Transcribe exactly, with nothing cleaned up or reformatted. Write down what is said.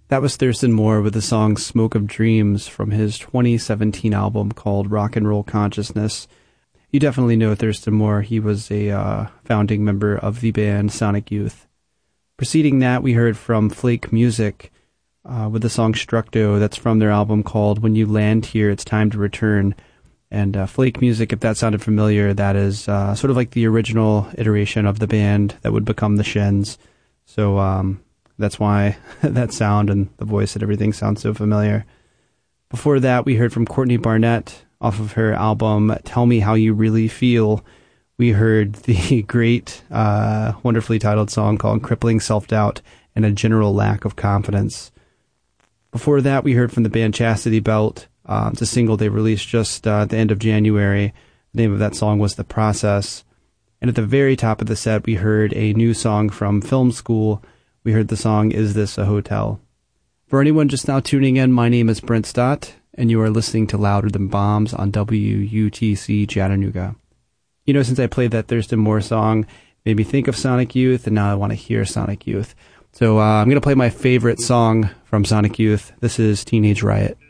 That was Thurston Moore with the song Smoke of Dreams from his twenty seventeen album called Rock and Roll Consciousness. You definitely know Thurston Moore. He was a uh, founding member of the band Sonic Youth. Preceding that, we heard from Flake Music uh, with the song Structo. That's from their album called When You Land Here, It's Time to Return. And uh, Flake Music, if that sounded familiar, that is uh, sort of like the original iteration of the band that would become the Shins. So um, that's why that sound and the voice and everything sounds so familiar. Before that, we heard from Courtney Barnett off of her album Tell Me How You Really Feel. We heard the great, uh, wonderfully titled song called Crippling Self-Doubt and a General Lack of Confidence. Before that, we heard from the band Chastity Belt. Uh, it's a single they released just uh, at the end of January. The name of that song was The Process. And at the very top of the set, we heard a new song from Film School. We heard the song Is This a Hotel? For anyone just now tuning in, my name is Brent Stott, and you are listening to Louder Than Bombs on W U T C Chattanooga. You know, since I played that Thurston Moore song, it made me think of Sonic Youth, and now I want to hear Sonic Youth. So uh, I'm going to play my favorite song from Sonic Youth. This is Teenage Riot.